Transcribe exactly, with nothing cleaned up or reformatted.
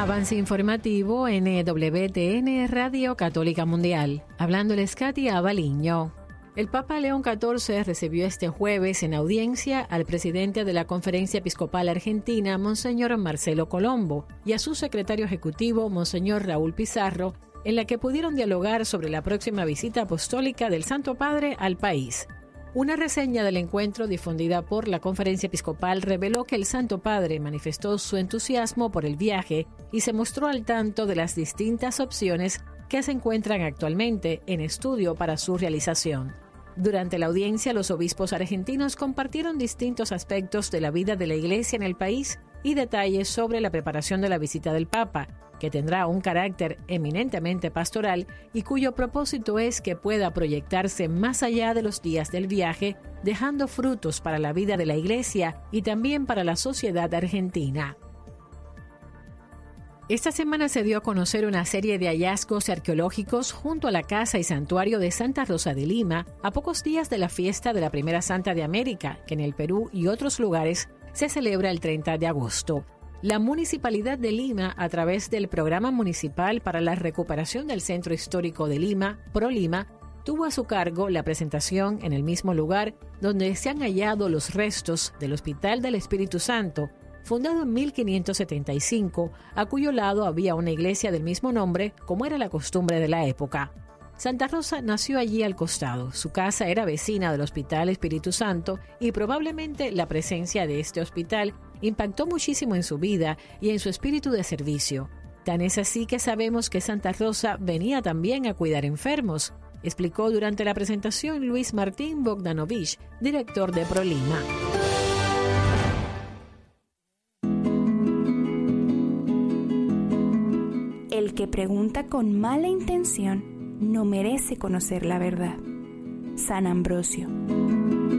Avance informativo N W T N Radio Católica Mundial. Hablándoles Katia Abaliño. El Papa León catorce recibió este jueves en audiencia al presidente de la Conferencia Episcopal Argentina, Monseñor Marcelo Colombo, y a su secretario ejecutivo, Monseñor Raúl Pizarro, en la que pudieron dialogar sobre la próxima visita apostólica del Santo Padre al país. Una reseña del encuentro difundida por la Conferencia Episcopal reveló que el Santo Padre manifestó su entusiasmo por el viaje y se mostró al tanto de las distintas opciones que se encuentran actualmente en estudio para su realización. Durante la audiencia, los obispos argentinos compartieron distintos aspectos de la vida de la Iglesia en el país y detalles sobre la preparación de la visita del Papa, que tendrá un carácter eminentemente pastoral y cuyo propósito es que pueda proyectarse más allá de los días del viaje, dejando frutos para la vida de la Iglesia y también para la sociedad argentina. Esta semana se dio a conocer una serie de hallazgos arqueológicos junto a la casa y santuario de Santa Rosa de Lima, a pocos días de la fiesta de la primera Santa de América, que en el Perú y otros lugares se celebra el treinta de agosto. La Municipalidad de Lima, a través del Programa Municipal para la Recuperación del Centro Histórico de Lima, ProLima, tuvo a su cargo la presentación en el mismo lugar donde se han hallado los restos del Hospital del Espíritu Santo, fundado en mil quinientos setenta y cinco, a cuyo lado había una iglesia del mismo nombre, como era la costumbre de la época. Santa Rosa nació allí al costado. Su casa era vecina del Hospital Espíritu Santo y probablemente la presencia de este hospital impactó muchísimo en su vida y en su espíritu de servicio. Tan es así que sabemos que Santa Rosa venía también a cuidar enfermos, explicó durante la presentación Luis Martín Bogdanovich, director de ProLima. El que pregunta con mala intención no merece conocer la verdad. San Ambrosio.